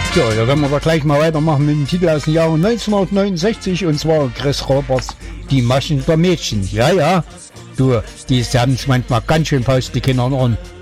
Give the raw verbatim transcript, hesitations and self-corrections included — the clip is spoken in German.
So, da können wir doch gleich mal weitermachen mit dem Titel aus dem Jahre neunzehnhundertneunundsechzig, und zwar Chris Roberts, Die Maschen der Mädchen. Ja, ja, du, die haben es manchmal ganz schön faust, die Kinder an.